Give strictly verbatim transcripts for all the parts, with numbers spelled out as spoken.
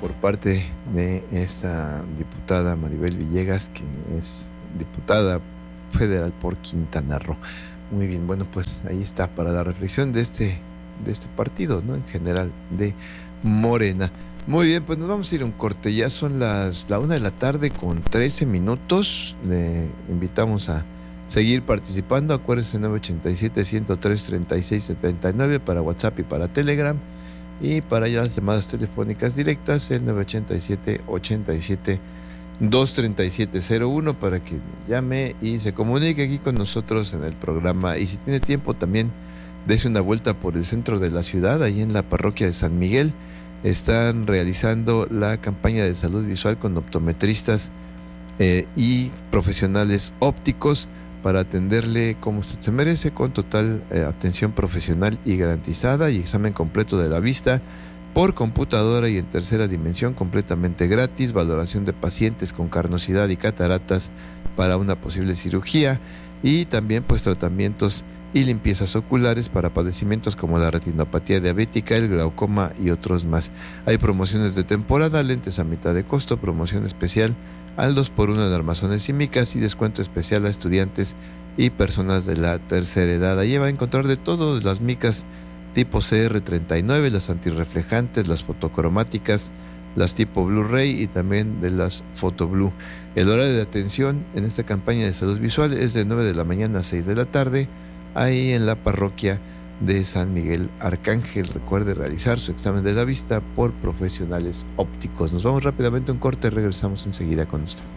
por parte de esta diputada Maribel Villegas, que es diputada federal por Quintana Roo. Muy bien, bueno, pues ahí está para la reflexión de este, de este partido, ¿no? En general, de Morena. Muy bien, pues nos vamos a ir a un corte. Ya son las la una de la tarde con trece minutos. Le invitamos a seguir participando. Acuérdense, nueve ochenta y siete, ciento tres, treinta y seis setenta y nueve para WhatsApp y para Telegram. Y para ya las llamadas telefónicas directas, el nueve ochenta y siete, ochenta y siete, doscientos treinta y siete cero uno para que llame y se comunique aquí con nosotros en el programa. Y si tiene tiempo también, dése una vuelta por el centro de la ciudad, ahí en la parroquia de San Miguel. Están realizando la campaña de salud visual con optometristas eh, y profesionales ópticos para atenderle como usted se merece, con total eh, atención profesional y garantizada, y examen completo de la vista por computadora y en tercera dimensión completamente gratis, valoración de pacientes con carnosidad y cataratas para una posible cirugía, y también pues tratamientos y limpiezas oculares para padecimientos como la retinopatía diabética, el glaucoma y otros más. Hay promociones de temporada, lentes a mitad de costo, promoción especial al dos por uno en armazones y micas y descuento especial a estudiantes y personas de la tercera edad. Allí va a encontrar de todo, las micas tipo C R treinta y nueve, las antirreflejantes, las fotocromáticas, las tipo Blu-ray y también de las Photo Blue. El horario de atención en esta campaña de salud visual es de nueve de la mañana a seis de la tarde, ahí en la parroquia de San Miguel Arcángel. Recuerde realizar su examen de la vista por profesionales ópticos. Nos vamos rápidamente a un corte, regresamos enseguida con usted.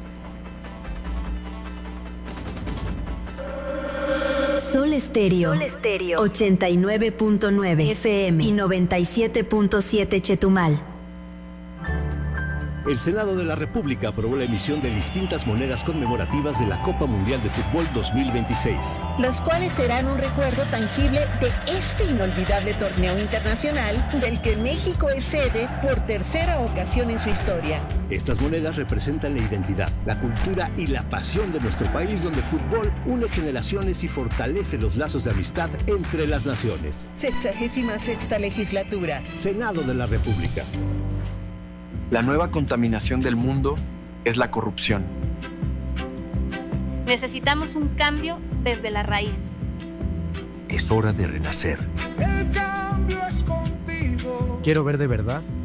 Sol Estéreo, Sol Estéreo, ochenta y nueve punto nueve F M y noventa y siete punto siete Chetumal. El Senado de la República aprobó la emisión de distintas monedas conmemorativas de la Copa Mundial de Fútbol dos mil veintiséis. Las cuales serán un recuerdo tangible de este inolvidable torneo internacional del que México es sede por tercera ocasión en su historia. Estas monedas representan la identidad, la cultura y la pasión de nuestro país, donde el fútbol une generaciones y fortalece los lazos de amistad entre las naciones. Sexagésima sexta legislatura. Senado de la República. La nueva contaminación del mundo es la corrupción. Necesitamos un cambio desde la raíz. Es hora de renacer. El cambio es contigo. Quiero ver de verdad